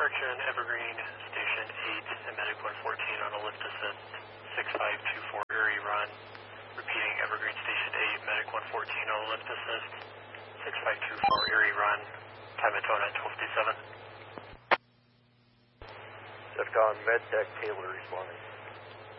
Correction, Evergreen, Station 8, and Medic 114 on a lift assist, 6524 Erie Run. Repeating, Evergreen Station 8, Medic 114 on a lift assist, 6524 Erie Run. Time at tone at 1257. DEFCON MedTech Taylor responding.